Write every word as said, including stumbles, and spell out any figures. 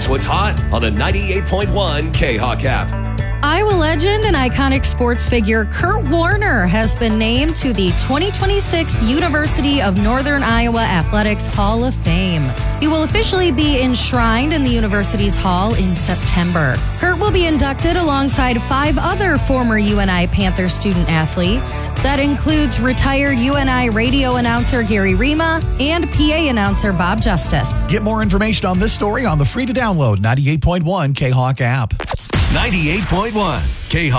what's hot on the ninety-eight point one K-Hawk app. Iowa legend and iconic sports figure Kurt Warner has been named to the twenty twenty-six University of Northern Iowa Athletics Hall of Fame. He will officially be enshrined in the university's hall in September. Kurt will be inducted alongside five other former U N I Panther student athletes. That includes retired U N I radio announcer Gary Rima and P A announcer Bob Justice. Get more information on this story on the free-to-download ninety-eight point one K-Hawk app. ninety-eight point one K-Hawk.